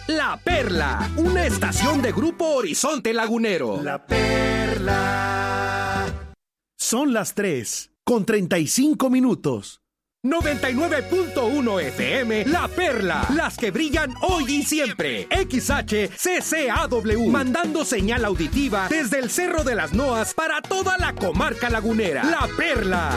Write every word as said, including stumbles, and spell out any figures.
La Perla, una estación de Grupo Horizonte Lagunero. La Perla. Son las tres con treinta y cinco minutos. noventa y nueve punto uno F M, La Perla, las que brillan hoy y siempre. X H C C A W, mandando señal auditiva desde el Cerro de las Noas para toda la comarca lagunera. La Perla.